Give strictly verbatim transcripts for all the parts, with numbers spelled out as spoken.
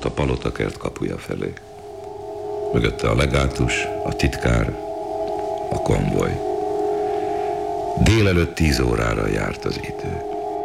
a palotakert kapuja felé. Mögötte a legátus, a titkár, a konvoj. Délelőtt tíz órára járt az idő.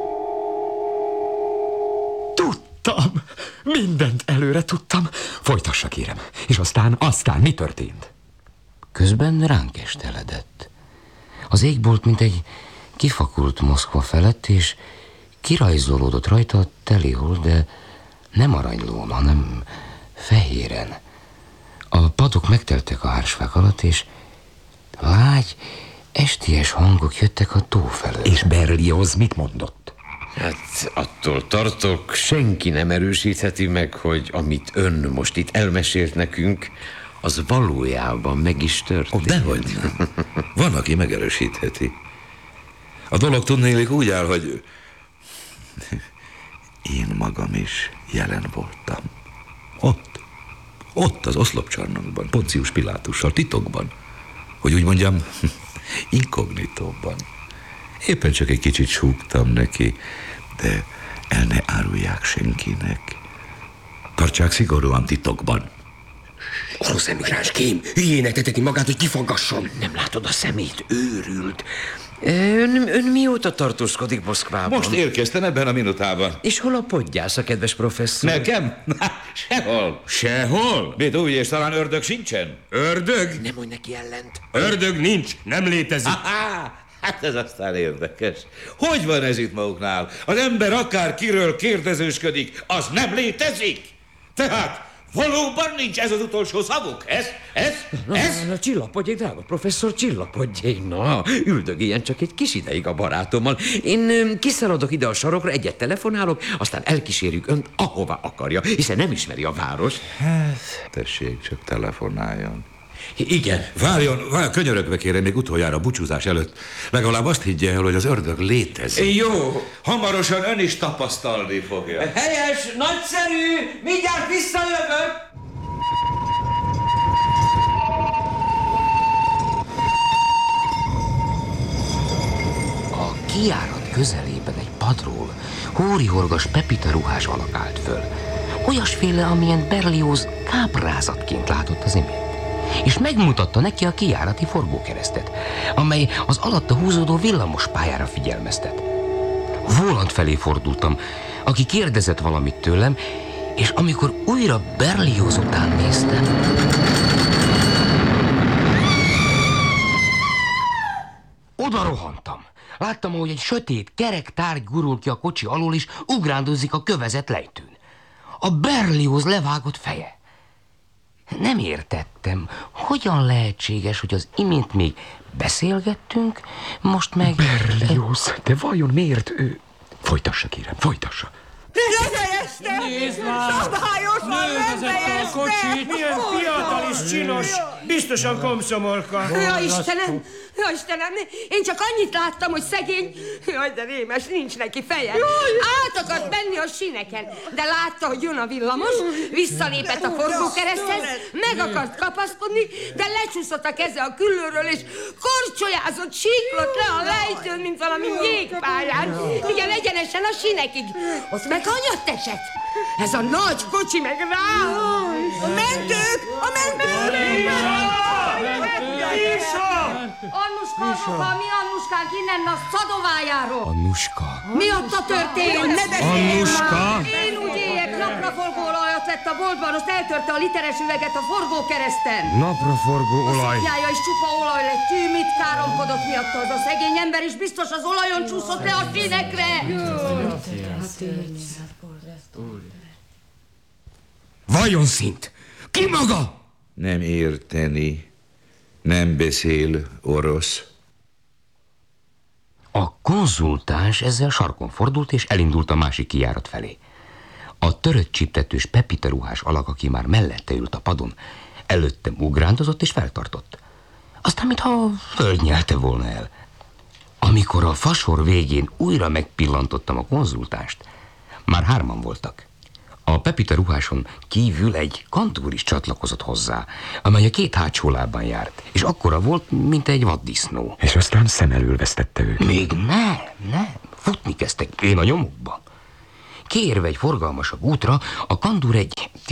Tudtam! Mindent előre tudtam. Folytassa, kérem. És aztán, aztán mi történt? Közben ránk esteledett. Az égbolt, mint egy kifakult Moszkva felett, és kirajzolódott rajta a telihold, de nem aranylón, hanem fehéren. A padok megteltek a hársfák alatt, és lágy, esties hangok jöttek a tó felől. És Berlioz mit mondott? Hát attól tartok, senki nem erősítheti meg, hogy amit ön most itt elmesélt nekünk, az valójában meg is történt. Oh, dehogy nem. Van, aki megerősítheti. A dolog tudnélik úgy áll, hogy én magam is jelen voltam. Ott, ott az oszlopcsarnokban, Poncius Pilátussal, titokban. Hogy úgy mondjam, inkognitóban. Éppen csak egy kicsit súgtam neki, de el ne árulják senkinek. Tartsák szigorúan titokban. Orosz emigráns kém, hülyének teteti magát, hogy kifaggasson. Nem látod a szemét? Őrült. Ön, ön mióta tartózkodik Moszkvában? Most érkeztem ebben a minutában. És hol a podgyász, a kedves professzor? Nekem? Sehol. Sehol? Mit úgy, és talán ördög sincsen? Ördög? Nem mondj neki ellent. Ördög nincs, nem létezik. Aha, hát ez aztán érdekes. Hogy van ez itt maguknál? Az ember akár kiről kérdezősködik, az nem létezik? Tehát valóban nincs ez az utolsó szavuk? Ez? Ez? Ez? Na, csillapodjék, drága professzor, csillapodjék. Na, üldögéljen csak egy kis ideig a barátommal. Én ö, kiszaladok ide a sarokra, egyet telefonálok, aztán elkísérjük önt, ahova akarja, hiszen nem ismeri a város. Hát, tessék, csak telefonáljon. Igen. Várjon, várjon, könyörögve kérem, még utoljára a búcsúzás előtt. Legalább azt higgye el, hogy az ördög létezik. Jó. Hamarosan ön is tapasztalni fogja. Helyes, nagyszerű, mindjárt visszajövök. A kijárat közelében egy padról hórihorgas Pepita ruhás alak állt föl. Olyasféle, amilyen Berlioz káprázatként látott az imént. És megmutatta neki a kijárati forgókeresztet, amely az alatta húzódó villamos pályára figyelmeztet. Volant felé fordultam, aki kérdezett valamit tőlem, és amikor újra Berlioz után néztem... Oda rohantam. Láttam, hogy egy sötét, kerek tárgy gurul ki a kocsi alól, és ugrándozik a kövezett lejtőn. A Berlioz levágott feje. Nem értettem, hogyan lehetséges, hogy az imént még beszélgettünk, most meg... Berlioz, de vajon miért ő... Folytassa, kérem, folytassa. Befejeztem! Nézd már! Szabályosan Lővezette a kocsit! Milyen fiatal és csinos! Biztosan komszomolka! Ja, Istenem! Ja, Istenem! Én csak annyit láttam, hogy szegény... Jaj, de rémes, nincs neki feje. Át akart menni a síneken, de látta, hogy jön a villamos, visszalépett a forgókereszthez, meg akart kapaszkodni, de lecsúszott a keze a küllőről, és korcsolyázott, síklott le a lejtőn, mint valami jégpályán. Igen, egyenesen a sínekig. Ott meg hanyat esett? Ez a nagy kocsi meg rá! A mentők! A mentők! Annuska, Annuska, mi Annuskánk innen a szadovájáról? Annuska? Miatta történt? Ne beszélj Annuska? már! Én úgy éjek, napraforgó olajat vett a boltban, azt eltörte a literes üveget a forgókereszten. Napraforgó A olaj. szoknyája is csupa olaj lett, tű, mit káromkodott miatta az a szegény ember, és biztos az olajon csúszott le a színekre. Vajon szint? Ki maga? Nem érteni, nem beszél orosz. A konzultáns ezzel sarkon fordult, és elindult a másik kijárat felé. A törött csiptetős Pepita ruhás alak, aki már mellette ült a padon, előttem ugrándozott és feltartott. Aztán, mintha földnyelte volna el. Amikor a fasor végén újra megpillantottam a konzultánst, már hárman voltak. A Pepita ruháson kívül egy kantúr is csatlakozott hozzá, amely a két hátsó lábán járt, és akkora volt, mint egy vaddisznó. És aztán szem elől vesztette őket. Még nem, nem. Futni kezdtek, én a nyomukba. Kiérve egy forgalmasabb útra, a kandúr egy